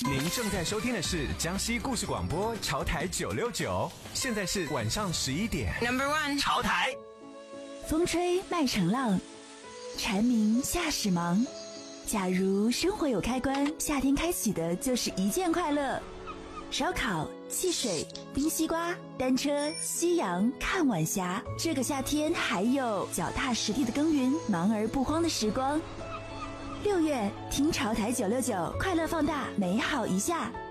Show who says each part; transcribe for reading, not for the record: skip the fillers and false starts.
Speaker 1: 您正在收听的是江西故事广播潮台969，现在是晚上11点。
Speaker 2: Number one，
Speaker 1: 潮台。
Speaker 3: 风吹麦城浪，蝉鸣夏始忙。假如生活有开关，夏天开启的就是一件快乐。烧烤、汽水、冰西瓜、单车、夕阳、看晚霞。这个夏天还有脚踏实地的耕耘，忙而不慌的时光。6月听潮台969，快乐放大，美好一下。